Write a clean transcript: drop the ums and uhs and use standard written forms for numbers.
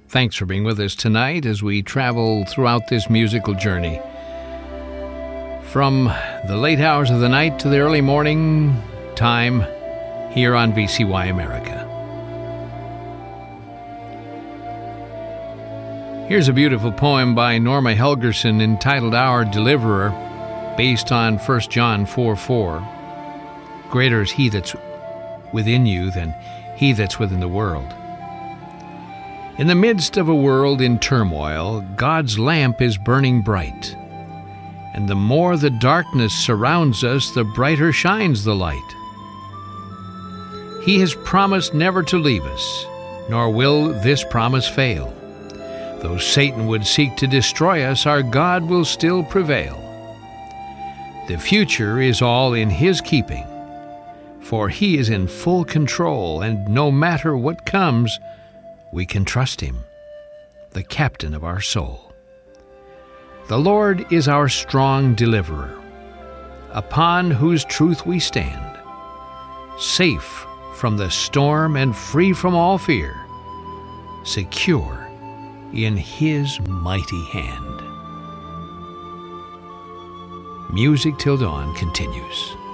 Thanks for being with us tonight as we travel throughout this musical journey. From the late hours of the night to the early morning time here on VCY America. Here's a beautiful poem by Norma Helgerson entitled Our Deliverer, based on 1 John 4:4. Greater is he that's within you than he that's within the world. In the midst of a world in turmoil, God's lamp is burning bright. And the more the darkness surrounds us, the brighter shines the light. He has promised never to leave us, nor will this promise fail. Though Satan would seek to destroy us, our God will still prevail. The future is all in His keeping, for He is in full control, and no matter what comes, we can trust Him, the captain of our soul. The Lord is our strong deliverer, upon whose truth we stand, safe from the storm and free from all fear, secure in His mighty hand. Music Till Dawn continues.